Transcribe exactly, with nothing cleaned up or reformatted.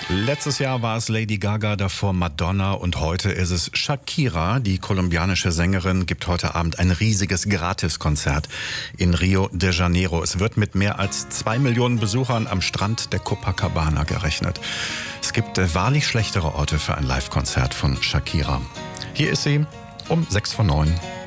Letztes Jahr war es Lady Gaga, davor Madonna und heute ist es Shakira. Die kolumbianische Sängerin gibt heute Abend ein riesiges Gratiskonzert in Rio de Janeiro. Es wird mit mehr als zwei Millionen Besuchern am Strand der Copacabana gerechnet. Es gibt wahrlich schlechtere Orte für ein Live-Konzert von Shakira. Hier ist sie um sechs vor neun.